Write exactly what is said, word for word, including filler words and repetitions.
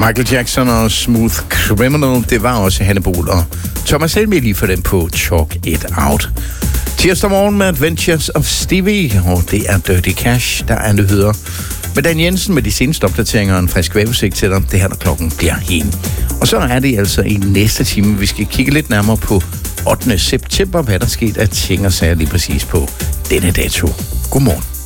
Michael Jackson og Smooth Criminal, det var også Hanne Bol og Thomas Helmig lige for den på Chalk It Out. Tirsdag morgen med Adventures of Stevie, og det er Dirty Cash, der er nyheder. Med Dan Jensen med de seneste opdateringer og en frisk vejrudsigt til dig, det her, når klokken bliver hen. Og så er det altså i næste time, vi skal kigge lidt nærmere på ottende september, hvad der skete af ting og sager lige præcis på denne dato. Godmorgen.